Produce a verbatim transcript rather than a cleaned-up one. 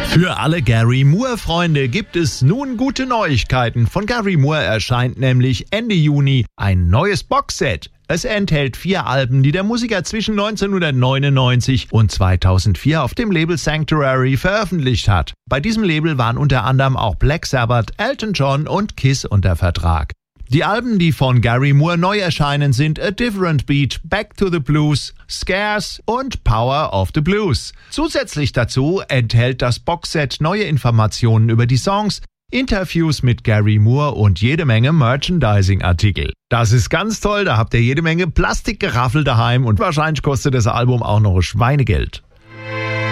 Für alle Gary Moore-Freunde gibt es nun gute Neuigkeiten. Von Gary Moore erscheint nämlich Ende Juni ein neues Boxset. Es enthält vier Alben, die der Musiker zwischen neunzehnhundertneunundneunzig und zweitausendvier auf dem Label Sanctuary veröffentlicht hat. Bei diesem Label waren unter anderem auch Black Sabbath, Elton John und Kiss unter Vertrag. Die Alben, die von Gary Moore neu erscheinen, sind A Different Beat, Back to the Blues, Scarce und Power of the Blues. Zusätzlich dazu enthält das Boxset neue Informationen über die Songs, Interviews mit Gary Moore und jede Menge Merchandising-Artikel. Das ist ganz toll, da habt ihr jede Menge Plastikgeraffel daheim und wahrscheinlich kostet das Album auch noch Schweinegeld.